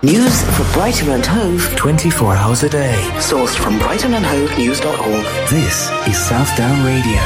News for Brighton and Hove 24 hours a day. Sourced from brightonandhovenews.org. This is Southdown Radio.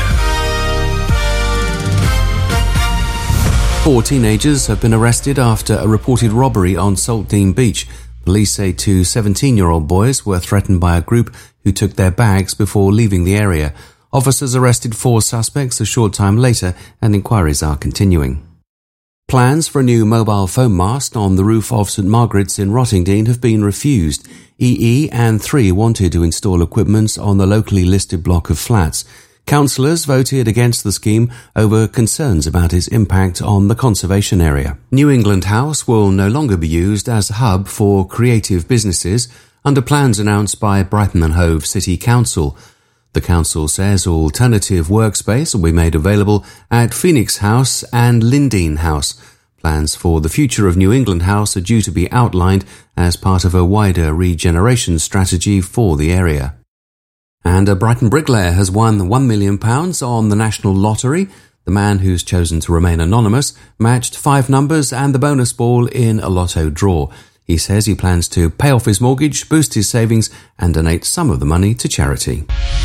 4 teenagers have been arrested after a reported robbery on Saltdean Beach. Police say 2 17-year-old boys were threatened by a group who took their bags before leaving the area. Officers arrested 4 suspects a short time later and inquiries are continuing. Plans for a new mobile phone mast on the roof of St Margaret's in Rottingdean have been refused. EE and 3 wanted to install equipment on the locally listed block of flats. Councillors voted against the scheme over concerns about its impact on the conservation area. New England House will no longer be used as a hub for creative businesses under plans announced by Brighton and Hove City Council. The council says alternative workspace will be made available at Phoenix House and Lindeen House. Plans for the future of New England House are due to be outlined as part of a wider regeneration strategy for the area. And a Brighton bricklayer has won £1 million on the National Lottery. The man, who's chosen to remain anonymous, matched 5 numbers and the bonus ball in a lotto draw. He says he plans to pay off his mortgage, boost his savings and donate some of the money to charity.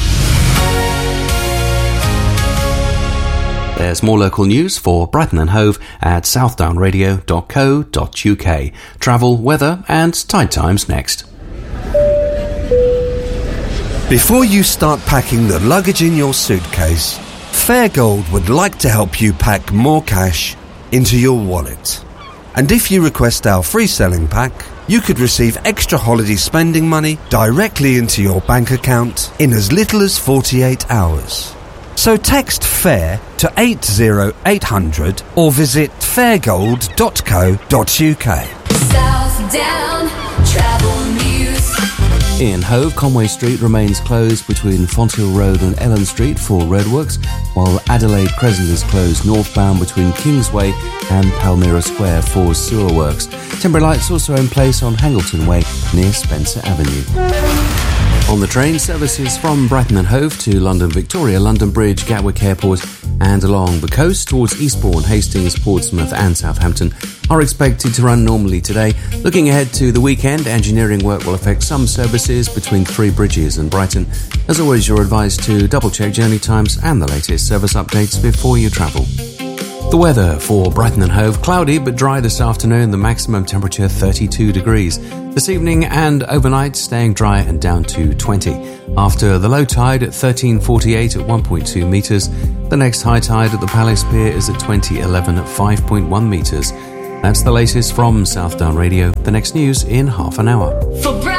There's more local news for Brighton and Hove at southdownradio.co.uk. Travel, weather and tide times next. Before you start packing the luggage in your suitcase, Fairgold would like to help you pack more cash into your wallet. And if you request our free selling pack, you could receive extra holiday spending money directly into your bank account in as little as 48 hours. So text FAIR to 80800 or visit fairgold.co.uk. Southdown Travel News. In Hove, Conway Street remains closed between Fonthill Road and Ellen Street for roadworks, while Adelaide Crescent is closed northbound between Kingsway and Palmyra Square for sewer works. Temporary lights also in place on Hangleton Way near Spencer Avenue. On the train, services from Brighton and Hove to London Victoria, London Bridge, Gatwick Airport and along the coast towards Eastbourne, Hastings, Portsmouth and Southampton are expected to run normally today. Looking ahead to the weekend, engineering work will affect some services between Three Bridges and Brighton. As always, you're advised to double-check journey times and the latest service updates before you travel. The weather for Brighton and Hove: cloudy but dry this afternoon, the maximum temperature 32 degrees. This evening and overnight staying dry and down to 20. After the low tide at 13:48 at 1.2 metres, the next high tide at the Palace Pier is at 20:11 at 5.1 metres. That's the latest from Southdown Radio. The next news in half an hour. For